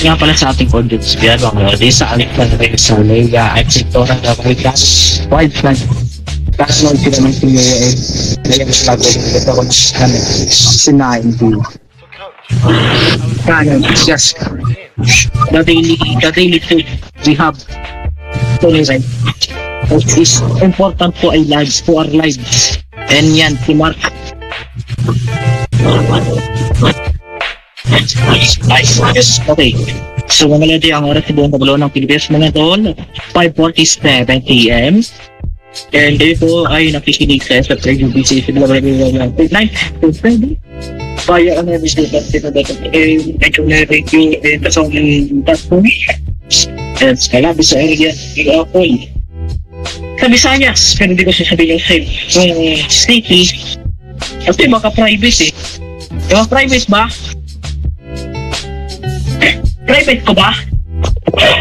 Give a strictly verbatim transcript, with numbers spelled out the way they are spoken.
Shoutout nga pala sa ating audience yan, mga lodi, sa alip na rin sa Leia, at sektora na Amerika, wild flag. Kasunod sila ng P O N, ngayon sa lago, ito ko na sinain din. Kaya, it's just the daily, the daily food we have to live. It is important for our lives, for our lives. And yan, si Mark. Nice. Okay. So, mga lady, ang oras sa buong kabulo ng Pilipinas mga doon, five forty-seven a m And dito ay nakikinig sa S F Radio B C C nine to seven. Via ang mga bisita dito dito. Eh, medyo na radio eh, kasong yung platform. And sa labi sa area, i-apple. Sa Visayas, pero hindi ko sasabihin sa yung city. Kasi maka-private eh. Yung private ba? Private ko ba?